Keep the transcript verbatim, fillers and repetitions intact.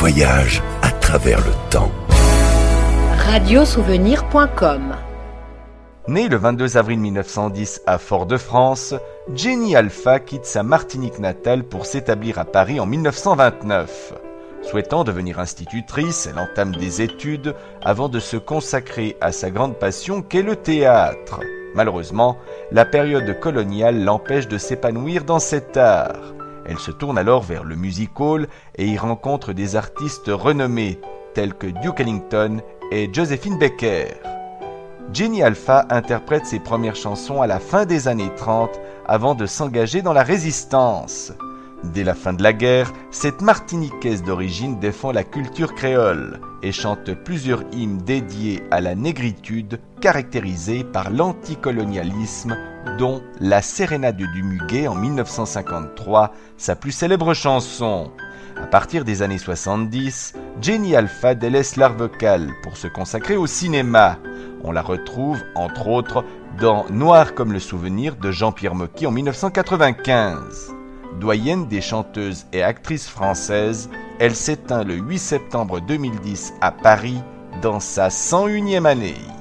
voyage à travers le temps. radiosouvenir point com. Née le vingt-deux avril mille neuf cent dix à Fort-de-France, Jenny Alpha quitte sa Martinique natale pour s'établir à Paris en mille neuf cent vingt-neuf. Souhaitant devenir institutrice, elle entame des études avant de se consacrer à sa grande passion qu'est le théâtre. Malheureusement, la période coloniale l'empêche de s'épanouir dans cet art. Elle se tourne alors vers le music hall et y rencontre des artistes renommés tels que Duke Ellington et Josephine Baker. Jenny Alpha interprète ses premières chansons à la fin des années trente avant de s'engager dans la résistance. Dès la fin de la guerre, cette Martiniquaise d'origine défend la culture créole et chante plusieurs hymnes dédiés à la négritude caractérisée par l'anticolonialisme, dont La Sérénade du Muguet en mille neuf cent cinquante-trois, sa plus célèbre chanson. À partir des années soixante-dix, Jenny Alpha délaisse l'art vocal pour se consacrer au cinéma. On la retrouve, entre autres, dans Noir comme le souvenir de Jean-Pierre Mocky en mille neuf cent quatre-vingt-quinze. Doyenne des chanteuses et actrices françaises, elle s'éteint le huit septembre deux mille dix à Paris dans sa cent unième année.